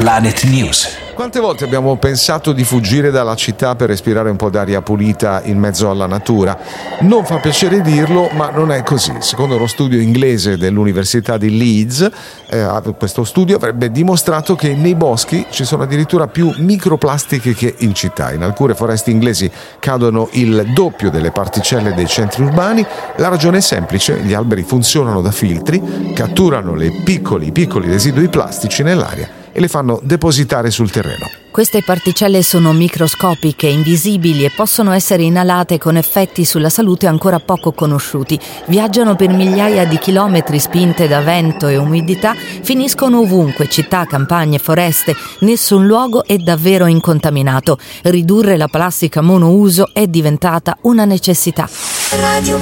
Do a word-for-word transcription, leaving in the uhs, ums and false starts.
Planet News. Quante volte abbiamo pensato di fuggire dalla città per respirare un po' d'aria pulita in mezzo alla natura? Non fa piacere dirlo, ma non è così. Secondo uno studio inglese dell'Università di Leeds, eh, questo studio avrebbe dimostrato che nei boschi ci sono addirittura più microplastiche che in città. In alcune foreste inglesi cadono il doppio delle particelle dei centri urbani. La ragione è semplice: gli alberi funzionano da filtri, catturano le piccoli piccoli residui plastici nell'aria e le fanno depositare sul terreno. Queste particelle sono microscopiche, invisibili e possono essere inalate con effetti sulla salute ancora poco conosciuti. Viaggiano per migliaia di chilometri spinte da vento e umidità, finiscono ovunque, città, campagne, foreste. Nessun luogo è davvero incontaminato. Ridurre la plastica monouso è diventata una necessità. Radio